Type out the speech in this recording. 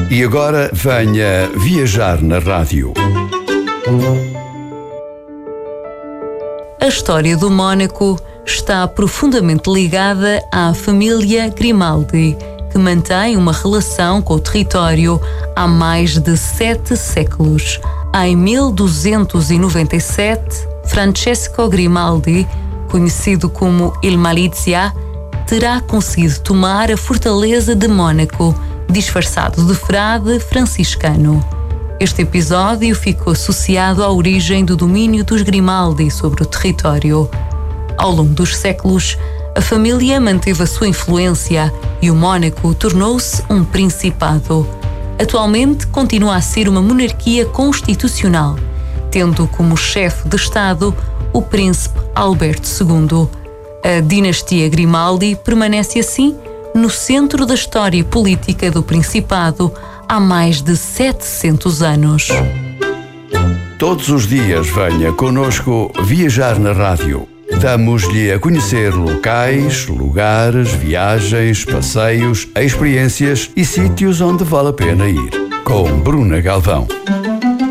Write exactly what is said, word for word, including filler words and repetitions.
E agora venha viajar na rádio. A história do Mónaco está profundamente ligada à família Grimaldi, que mantém uma relação com o território há mais de sete séculos. Em mil duzentos e noventa e sete, Francesco Grimaldi, conhecido como Il Malizia, terá conseguido tomar a fortaleza de Mónaco, disfarçado de frade franciscano. Este episódio ficou associado à origem do domínio dos Grimaldi sobre o território. Ao longo dos séculos, a família manteve a sua influência e o Mónaco tornou-se um principado. Atualmente continua a ser uma monarquia constitucional, tendo como chefe de Estado o príncipe Alberto segundo. A dinastia Grimaldi permanece assim no centro da história política do Principado há mais de setecentos anos. Todos os dias venha connosco viajar na rádio. Damos-lhe a conhecer locais, lugares, viagens, passeios, experiências e sítios onde vale a pena ir. Com Bruna Galvão.